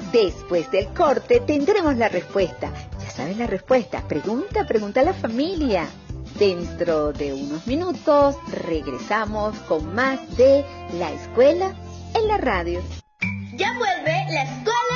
Después del corte tendremos la respuesta. Ya sabes la respuesta. Pregunta a la familia. Dentro de unos minutos regresamos con más de La Escuela en la Radio. Ya vuelve La Escuela